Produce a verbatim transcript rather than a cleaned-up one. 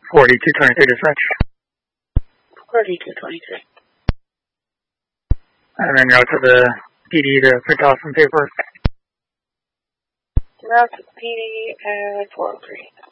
forty-two twenty-three dispatch. forty-two twenty-three. And then go to the P D to print off some paperwork. Route to the P D at four oh three.